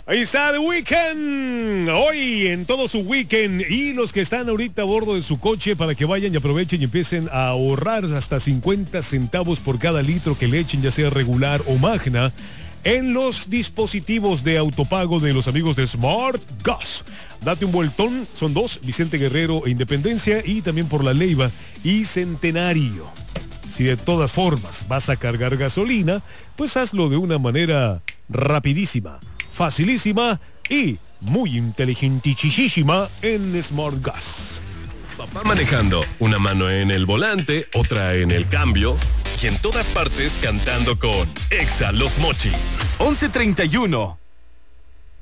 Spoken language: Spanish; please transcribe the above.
Ahí está The Weeknd, hoy en todo su weekend, y los que están ahorita a bordo de su coche para que vayan y aprovechen y empiecen a ahorrar hasta 50 centavos por cada litro que le echen, ya sea regular o magna, en los dispositivos de autopago de los amigos de Smart Gas. Date un vueltón, son dos, Vicente Guerrero e Independencia, y también por La Leiva y Centenario. Si de todas formas vas a cargar gasolina, pues hazlo de una manera rapidísima, facilísima y muy inteligentísima en Smart Gas. Papá manejando, una mano en el volante, otra en el cambio, y en todas partes cantando con Exa Los Mochis. 11:31.